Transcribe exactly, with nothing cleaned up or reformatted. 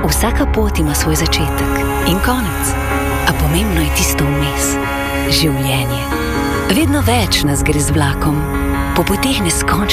Vsaka pot ima svoj začetek in konec, a pomembno je tisto vmes. Življenje. Vedno več nas gre z vlakom, po poteh neskončnih